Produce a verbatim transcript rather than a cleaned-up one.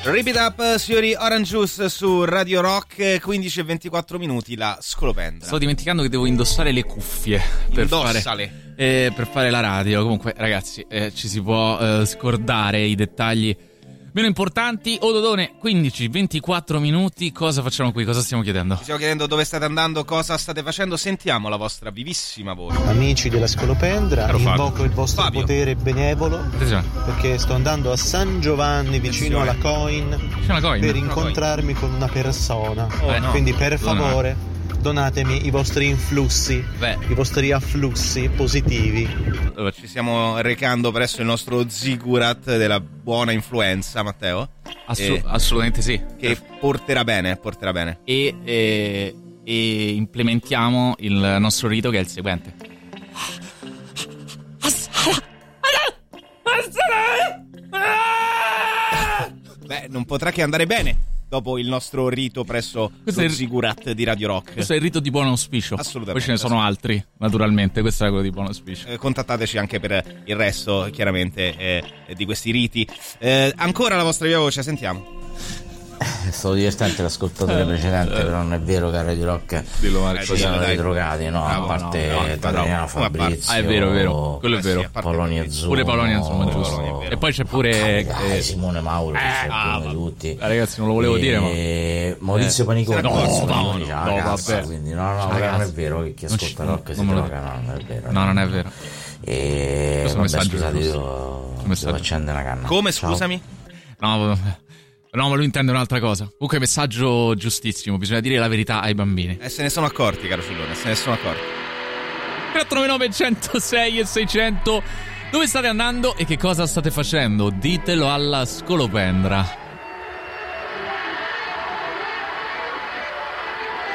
Rip It Up, signori, Orange Juice su Radio Rock, quindici e ventiquattro minuti, la scolopendra. Sto dimenticando che devo indossare le cuffie per Indossale. fare, eh, per fare la radio. Comunque, ragazzi, eh, ci si può eh, scordare i dettagli meno importanti. Ododone, quindici ventiquattro minuti, cosa facciamo qui? Cosa stiamo chiedendo? Ci stiamo chiedendo dove state andando, cosa state facendo, sentiamo la vostra vivissima voce. Amici della Scolopendra, Caro Fabio. invoco il vostro Fabio. potere benevolo Attenzione, perché sto andando a San Giovanni vicino Attenzione. alla Coin c'è una coin. per incontrarmi con una persona. Oh, no. Quindi per Dona. favore donatemi i vostri influssi, Beh. i vostri afflussi positivi. Allora, ci stiamo recando presso il nostro Zigurat della buona influenza, Matteo. Assu- eh, assolutamente sì. che porterà bene, porterà bene. E, e, e implementiamo il nostro rito, che è il seguente. Beh, non potrà che andare bene dopo il nostro rito presso Questo lo è il- Zigurat di Radio Rock. Questo è il rito di buon auspicio. Assolutamente. Poi ce ne sono altri, naturalmente. Questo è quello di buon auspicio. Eh, contattateci anche per il resto, chiaramente, eh, di questi riti. Eh, ancora la vostra viva voce, sentiamo. È stato divertente l'ascoltatore precedente, però non è vero che a Radio Rock Dillo, Marco. ci siano Dai. dei drogati, no? Bravo, A parte no, no, Adriano bravo. Fabrizio, Ah, è vero, è vero. Quello è Eh sì, vero. a parte Polonia quelli. Azzurro, Pure Polonia, insomma, giusto. Polonia, è vero. E poi c'è pure Dai, eh, Simone Mauro, che c'è ah, come va- tutti. eh, ragazzi, non lo volevo dire, ma E Maurizio Eh. Paniconi, No, no, no, no, no, la no, cazzo, vabbè. quindi no, no, Cioè, non è ragazzi, vero che chi non ci- ascolta rock non si me lo droga, no, non è vero. no, non è vero. E Questo è un vabbè, messaggio scusate, giusto. io Un messaggio. devo accendere una canna. Come, Ciao. scusami? No, no, ma lui intende un'altra cosa. Comunque, messaggio giustissimo. Bisogna dire la verità ai bambini. Eh, se ne sono accorti, caro Cillone, se ne sono accorti. quattro nove nove uno zero sei e seicento. Dove state andando e che cosa state facendo? Ditelo alla Scolopendra.